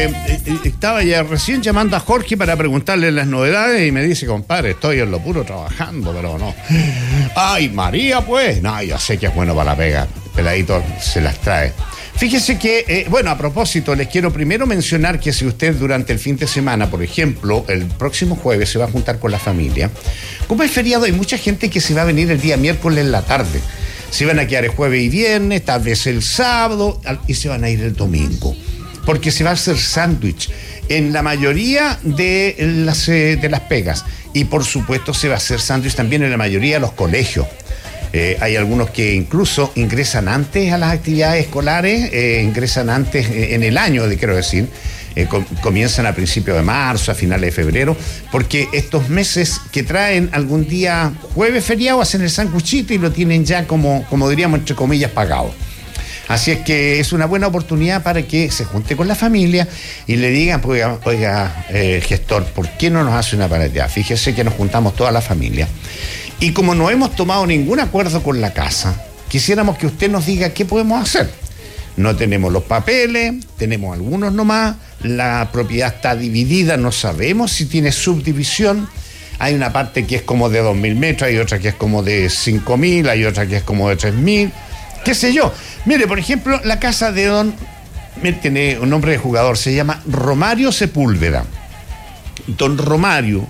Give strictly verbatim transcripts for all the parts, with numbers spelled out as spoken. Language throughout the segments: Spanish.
Eh, eh, estaba ya recién llamando a Jorge para preguntarle las novedades y me dice, compadre, estoy en lo puro trabajando, pero no. Ay, María, pues. No, yo sé que es bueno para la pega. Peladito se las trae. Fíjese que, eh, bueno, a propósito, les quiero primero mencionar que si usted durante el fin de semana, por ejemplo, el próximo jueves se va a juntar con la familia, como es feriado, hay mucha gente que se va a venir el día miércoles en la tarde. Se van a quedar el jueves y viernes, tal vez el sábado, y se van a ir el domingo. Porque se va a hacer sándwich en la mayoría de las, eh, de las pegas. Y por supuesto se va a hacer sándwich también en la mayoría de los colegios. Eh, hay algunos que incluso ingresan antes a las actividades escolares, eh, ingresan antes eh, en el año, de, quiero decir, eh, com- comienzan a principios de marzo, a finales de febrero, porque estos meses que traen algún día jueves feriado hacen el sándwichito y lo tienen ya como, como diríamos, entre comillas, pagado. Así es que es una buena oportunidad para que se junte con la familia y le digan, pues, oiga, oiga eh, gestor, ¿por qué no nos hace una pareja? Fíjese que nos juntamos toda la familia. Y como no hemos tomado ningún acuerdo con la casa, quisiéramos que usted nos diga qué podemos hacer. No tenemos los papeles, tenemos algunos nomás, la propiedad está dividida, no sabemos si tiene subdivisión. Hay una parte que es como de dos mil metros, hay otra que es como de cinco mil, hay otra que es como de tres mil. ¿Qué sé yo? Mire, por ejemplo, la casa de don, tiene un nombre de jugador, se llama Romario Sepúlveda. Don Romario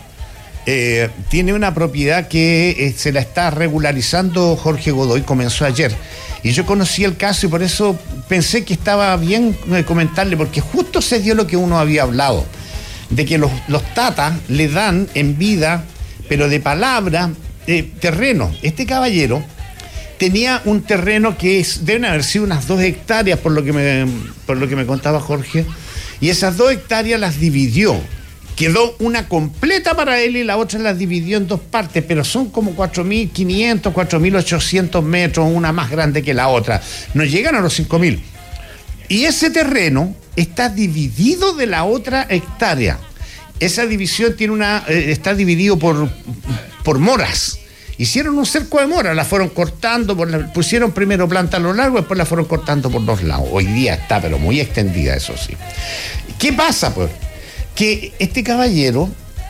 eh, tiene una propiedad que eh, se la está regularizando Jorge Godoy, comenzó ayer. Y yo conocí el caso y por eso pensé que estaba bien eh, comentarle, porque justo se dio lo que uno había hablado, de que los, los tatas le dan en vida, pero de palabra, eh, terreno. Este caballero tenía un terreno que es, deben haber sido unas dos hectáreas, por lo que me, por lo que me contaba Jorge, y esas dos hectáreas las dividió. Quedó una completa para él y la otra las dividió en dos partes, pero son como cuatro mil quinientos, cuatro mil ochocientos metros, una más grande que la otra. No llegan a los cinco mil. Y ese terreno está dividido de la otra hectárea. Esa división tiene una, eh, está dividido por, por moras. Hicieron un cerco de mora, la fueron cortando, por la, pusieron primero planta a lo largo, después la fueron cortando por los lados. Hoy día está, pero muy extendida, eso sí. ¿Qué pasa, pues? Que este caballero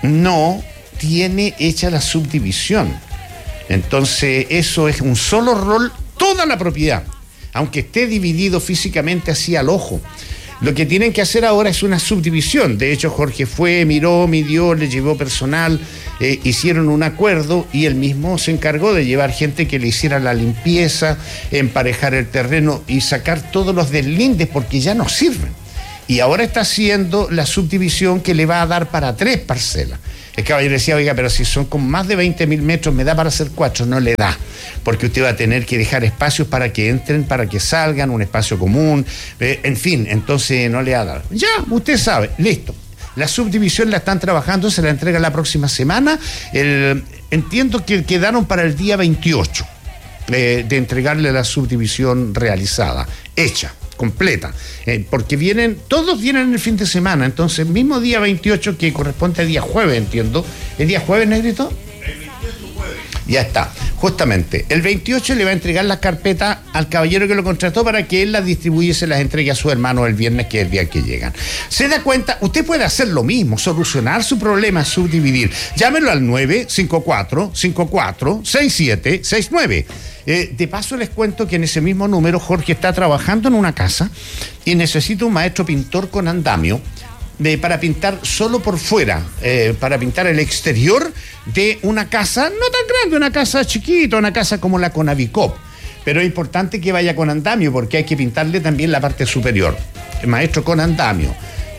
no tiene hecha la subdivisión. Entonces, eso es un solo rol, toda la propiedad, aunque esté dividido físicamente así al ojo. Lo que tienen que hacer ahora es una subdivisión. De hecho, Jorge fue, miró, midió, le llevó personal, eh, hicieron un acuerdo y él mismo se encargó de llevar gente que le hiciera la limpieza, emparejar el terreno y sacar todos los deslindes porque ya no sirven. Y ahora está haciendo la subdivisión que le va a dar para tres parcelas. El caballero decía, oiga, pero si son con más de veinte mil metros, me da para hacer cuatro. No le da, porque usted va a tener que dejar espacios para que entren, para que salgan, un espacio común, eh, en fin, entonces no le va a dar. Ya, usted sabe, listo. La subdivisión la están trabajando, se la entrega la próxima semana. El, entiendo que quedaron para el día veintiocho eh, de entregarle la subdivisión realizada, hecha, completa, eh, porque vienen, todos vienen en el fin de semana, entonces mismo día veintiocho, que corresponde al día jueves, entiendo, ¿el día jueves, Negrito? El veintiocho jueves. Ya está, justamente, el veintiocho le va a entregar las carpetas al caballero que lo contrató para que él las distribuya y se las entregue a su hermano el viernes, que es el día que llegan. Se da cuenta, usted puede hacer lo mismo, solucionar su problema, subdividir. Llámelo al nueve cinco cuatro, cinco cuatro, seis siete seis nueve. Eh, de paso les cuento que en ese mismo número Jorge está trabajando en una casa y necesita un maestro pintor con andamio eh, para pintar solo por fuera, eh, para pintar el exterior de una casa no tan grande, una casa chiquita, una casa como la Conavicop. Pero es importante que vaya con andamio porque hay que pintarle también la parte superior. El maestro con andamio.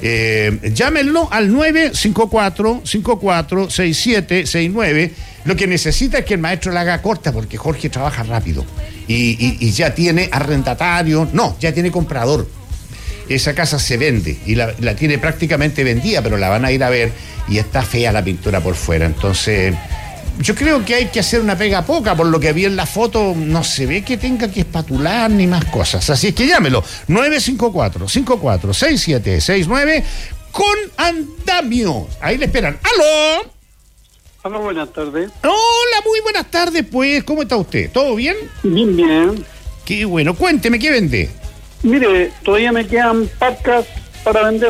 Eh, llámenlo al nueve cinco cuatro, cinco cuatro, seis siete seis nueve. Lo que necesita es que el maestro la haga corta porque Jorge trabaja rápido y, y, y ya tiene arrendatario, no, ya tiene comprador. Esa casa se vende y la, la tiene prácticamente vendida, pero la van a ir a ver y está fea la pintura por fuera. Entonces, yo creo que hay que hacer una pega poca, por lo que vi en la foto, no se ve que tenga que espatular ni más cosas. Así es que llámelo, nueve cinco cuatro, cinco cuatro, seis siete seis nueve con andamio. Ahí le esperan. ¡Aló! Hola, buenas tardes. Hola, muy buenas tardes, pues. ¿Cómo está usted? ¿Todo bien? Bien, bien. Qué bueno. Cuénteme, ¿qué vende? Mire, todavía me quedan pacas para vender. Ah,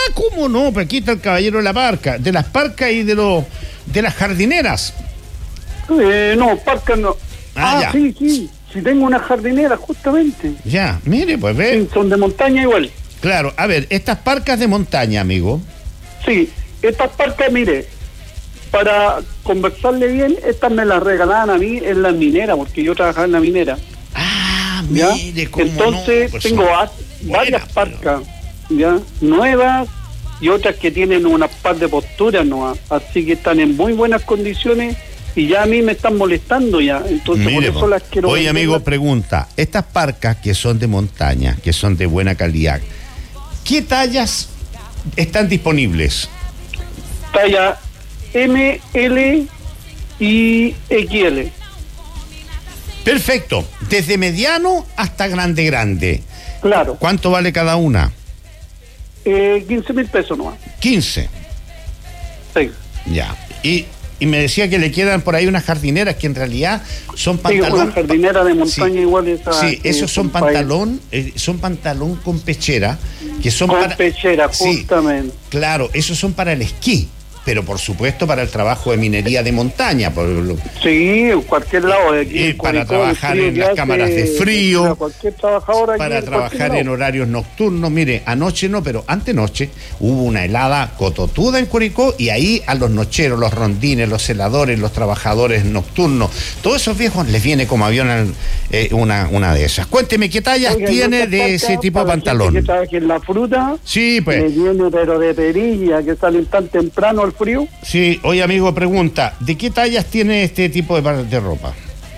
Ah, ¿cómo no? Pues aquí está el caballero de la parca, de las parcas y de los de las jardineras. Eh, no, parca no. Ah, Ah, ya. sí, sí. Si tengo una jardinera, justamente. Ya, mire, pues ve. Sí, son de montaña igual. Claro, a ver, estas parcas de montaña, amigo. Sí, estas parcas, mire, para conversarle bien, estas me las regalaban a mí en la minera, porque yo trabajaba en la minera. Ah, ¿Ya? mire cómo Entonces, no, pues tengo son va- varias buenas, parcas, ¿ya? Nuevas y otras que tienen una par de posturas, ¿no? Así que están en muy buenas condiciones y ya a mí me están molestando ya. Entonces, Mire, por eso po. las quiero Oye, vender. amigo, pregunta, estas parcas que son de montaña, que son de buena calidad, ¿qué tallas están disponibles? Talla M, L y X L. Perfecto, desde mediano hasta grande, grande. Claro, ¿Cuánto vale cada una? eh, quince mil pesos nomás. quince. Sí. Ya. Y, y me decía que le quedan por ahí unas jardineras que en realidad son Sí, pantalón. una jardinera de montaña Sí. igual esa. Sí, que esos son para- pantalón, eh, son pantalón con pechera, que son Con para pechera, Sí, justamente. claro, esos son para el esquí, pero por supuesto para el trabajo de minería de montaña, por lo- Sí, en cualquier lado. De aquí, Y en para Curicó, el trabajar frío en que las hace, cámaras de frío, para cualquier trabajador aquí, para en cualquier trabajar en lado. horarios nocturnos. Mire, anoche no, pero antenoche hubo una helada cototuda en Curicó y ahí a los nocheros, los rondines, los celadores, los trabajadores nocturnos, todos esos viejos les viene como avión al- eh, una, una de esas. Cuénteme, ¿qué tallas Oiga, tiene y otras de parcas ese tipo de para la gente pantalón? que trabaje en la fruta, Sí, le pues. viene pero de perilla, que salen tan temprano al frío. Sí, oye amigo, pregunta, ¿de qué tallas tiene este tipo de, par- de ropa?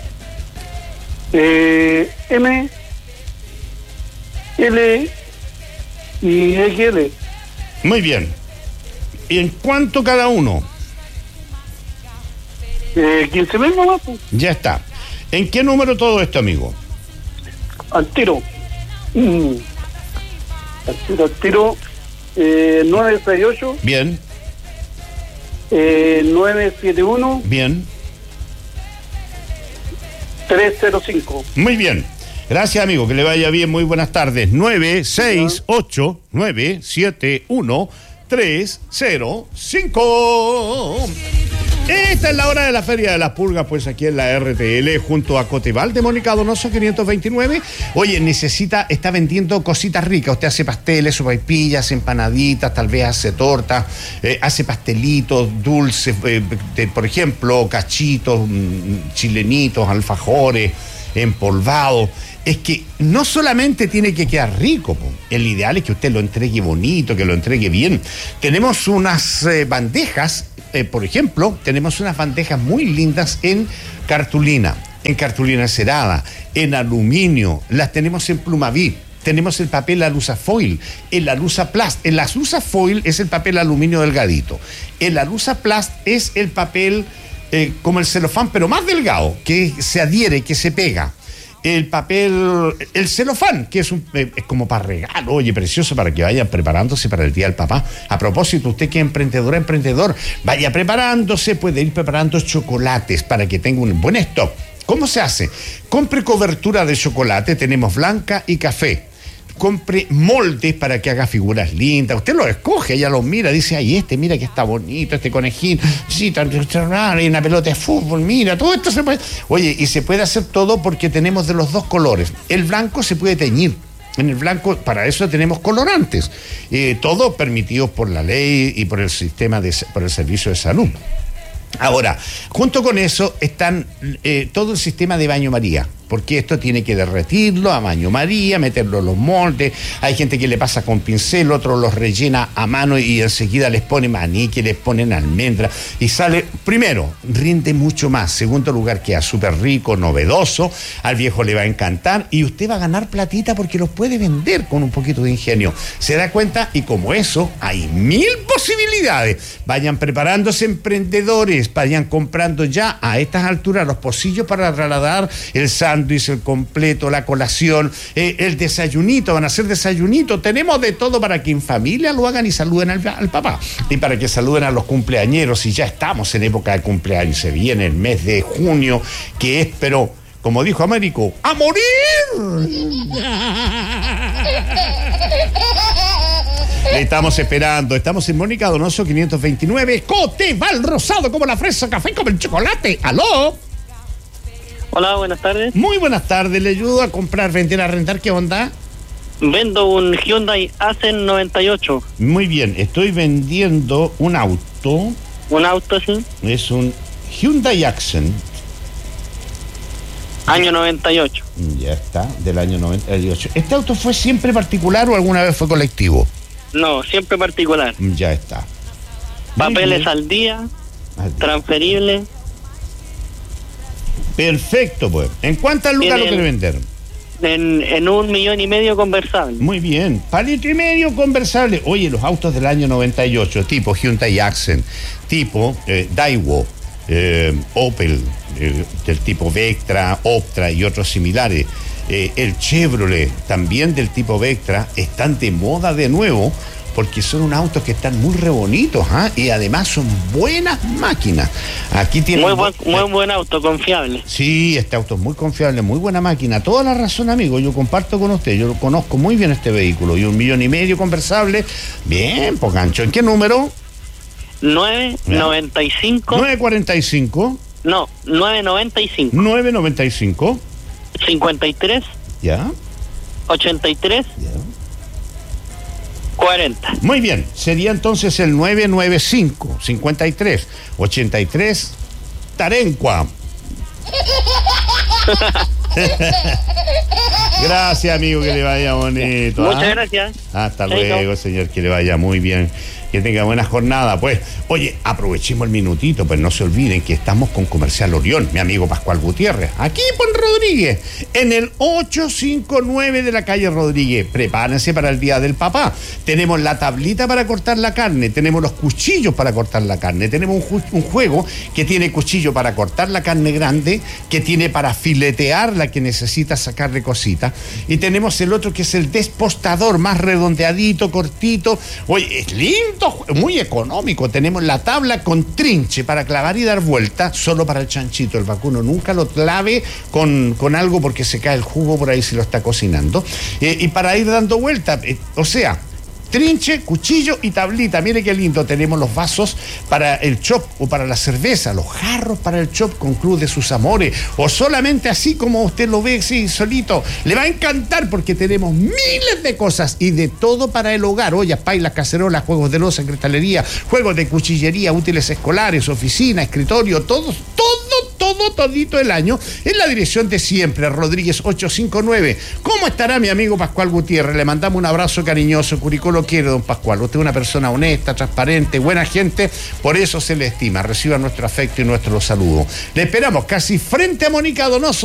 Eh, M, L y X L. Muy bien. ¿Y en cuánto cada uno? Eh, quince mil nomás, pues, Ya está. ¿En qué número todo esto, amigo? al tiro. Mm. Al tiro, al tiro. Eh, nueve seis ocho, Bien, eh, nueve siete uno, bien. tres cero cinco. Muy bien. Gracias, amigo. Que le vaya bien. Muy buenas tardes. nueve seis ocho nueve siete uno tres cero cinco. Esta es la hora de la Feria de las Pulgas, pues aquí en la R T L, junto a Coteval de Mónica Donoso quinientos veintinueve. Oye, necesita, está vendiendo cositas ricas. Usted hace pasteles, sopaipillas, empanaditas, tal vez hace tortas, eh, hace pastelitos, dulces, eh, de, por ejemplo, cachitos, mm, chilenitos, alfajores, empolvados. Es que no solamente tiene que quedar rico, po. El ideal es que usted lo entregue bonito, que lo entregue bien. Tenemos unas eh, bandejas, eh, por ejemplo, tenemos unas bandejas muy lindas en cartulina, en cartulina cerada, en aluminio, las tenemos en Plumaví. Tenemos el papel alusa foil, el alusa plast. El alusa foil es el papel aluminio delgadito. El alusa plast es el papel eh, como el celofán, pero más delgado, que se adhiere, que se pega. El papel, el celofán, que es, un, eh, es como para regalo, oye, precioso, para que vayan preparándose para el Día del Papá. A propósito, usted que es emprendedora, emprendedor, vaya preparándose, puede ir preparando chocolates para que tenga un buen stock. ¿Cómo se hace? Compre cobertura de chocolate, tenemos blanca y café. Compre moldes para que haga figuras lindas. Usted los escoge, ella los mira, dice, ay, este, mira que está bonito, este conejín, sí, tan, hay una pelota de fútbol, mira, todo esto se puede. Oye, y se puede hacer todo porque tenemos de los dos colores. El blanco se puede teñir. En el blanco, para eso tenemos colorantes. Eh, todo permitido por la ley y por el sistema de, por el servicio de salud. Ahora, junto con eso están eh, todo el sistema de baño María, porque esto tiene que derretirlo a baño María, meterlo en los moldes. Hay gente que le pasa con pincel, otros los rellena a mano y enseguida les pone maní, que les ponen almendra y sale, primero, rinde mucho más. Segundo lugar, queda súper rico, novedoso, al viejo le va a encantar y usted va a ganar platita porque los puede vender con un poquito de ingenio. ¿Se da cuenta? Y como eso, hay mil posibilidades. Vayan preparándose, emprendedores, vayan comprando ya a estas alturas los pocillos para trasladar el sándwich, el completo, la colación, eh, el desayunito, van a hacer desayunito. Tenemos de todo para que en familia lo hagan y saluden al, al papá. Y para que saluden a los cumpleañeros. Y ya estamos en época de cumpleaños. Se viene el mes de junio, que es, pero, como dijo Américo, ¡a morir! Le estamos esperando. Estamos en Mónica Donoso quinientos veintinueve. Coteval Rosado, como la fresa, café como el chocolate. ¡Aló! Hola, buenas tardes. Muy buenas tardes. ¿Le ayudo a comprar, vender, arrendar? ¿Qué onda? Vendo un Hyundai Accent noventa y ocho. Muy bien. Estoy vendiendo un auto. Un auto, sí. Es un Hyundai Accent. Año noventa y ocho. Ya está, del año noventa y ocho. ¿Este auto fue siempre particular o alguna vez fue colectivo? No, siempre particular. Ya está. Papeles al día, Al día. transferible. Perfecto, pues. ¿En cuántas lucas lo Tiene- quiere vender? En, en un millón y medio conversable. Muy bien. Palito y medio conversable. Oye, los autos del año noventa y ocho, tipo Hyundai Accent, tipo eh, Daewoo, eh, Opel, eh, del tipo Vectra, Optra y otros similares, eh, el Chevrolet, también del tipo Vectra, están de moda de nuevo porque son unos autos que están muy re bonitos, ¿ah? Y además son buenas máquinas. Aquí tienen... Muy buen, muy buen auto, confiable. Sí, este auto es muy confiable, muy buena máquina. Toda la razón, amigo. Yo comparto con usted. Yo conozco muy bien este vehículo. Y un millón y medio conversable. Bien, pues gancho. ¿En qué número? nueve noventa y cinco. nueve cuarenta y cinco. No, nueve noventa y cinco. nueve noventa y cinco. cincuenta y tres, Ya. ochenta y tres, Ya. cuarenta. Muy bien. Sería entonces el nueve noventa y cinco, cincuenta y tres, ochenta y tres, Tarencua. Gracias, amigo, que le vaya bonito. Muchas ¿ah? gracias. Hasta Chaito. luego, señor, que le vaya muy bien. Que tenga buena jornada, pues. Oye, aprovechemos el minutito, pues no se olviden que estamos con Comercial Orión, mi amigo Pascual Gutiérrez, aquí por Rodríguez, en el ochocientos cincuenta y nueve de la calle Rodríguez. Prepárense para el Día del Papá. Tenemos la tablita para cortar la carne, tenemos los cuchillos para cortar la carne, tenemos un, ju- un juego que tiene cuchillo para cortar la carne grande, que tiene para filetear la que necesita sacarle cositas, y tenemos el otro que es el despostador, más redondeadito, cortito. Oye, es lindo, muy económico. Tenemos la tabla con trinche para clavar y dar vuelta, solo para el chanchito. El vacuno nunca lo clave con, con algo porque se cae el jugo por ahí si lo está cocinando. Eh, y para ir dando vuelta, eh, o sea, trinche, cuchillo y tablita. Mire qué lindo. Tenemos los vasos para el chop o para la cerveza, los jarros para el chop con Club de sus Amores, o solamente así como usted lo ve, sí, solito. Le va a encantar porque tenemos miles de cosas y de todo para el hogar: ollas, pailas, cacerolas, juegos de loza, cristalería, juegos de cuchillería, útiles escolares, oficina, escritorio, todos, todo, todo, todito el año, en la dirección de siempre, Rodríguez ochocientos cincuenta y nueve. ¿Cómo estará mi amigo Pascual Gutiérrez? Le mandamos un abrazo cariñoso. Curicó lo quiere, don Pascual. Usted es una persona honesta, transparente, buena gente, por eso se le estima. Reciba nuestro afecto y nuestro saludo. Le esperamos casi frente a Mónica Donoso.